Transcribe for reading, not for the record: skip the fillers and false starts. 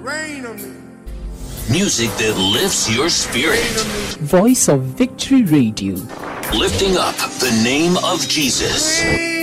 Music that lifts your spirit. Voice of Victory Radio. Lifting up the name of Jesus.